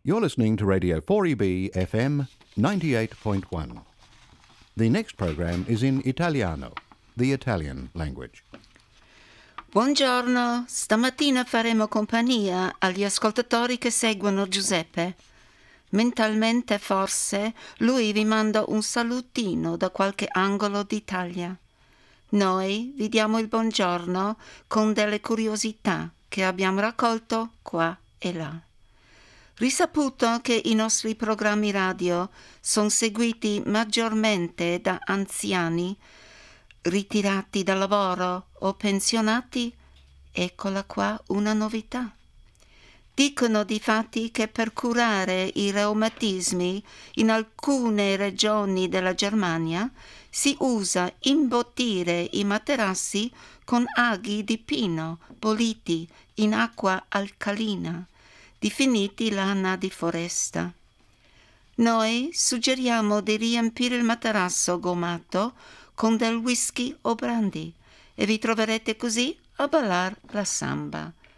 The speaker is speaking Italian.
You're listening to Radio 4EB FM 98.1. The next program is in Italiano, the Italian language. Buongiorno, stamattina faremo compagnia agli ascoltatori che seguono Giuseppe. Mentalmente forse lui vi manda un salutino da qualche angolo d'Italia. Noi vi diamo il buongiorno con delle curiosità che abbiamo raccolto qua e là. Risaputo che i nostri programmi radio sono seguiti maggiormente da anziani, ritirati dal lavoro o pensionati, eccola qua una novità. Dicono difatti che per curare i reumatismi in alcune regioni della Germania si usa imbottire i materassi con aghi di pino bolliti in acqua alcalina, definiti lana di foresta. Noi suggeriamo di riempire il materasso gommato con del whisky o brandy e vi troverete così a ballare la samba.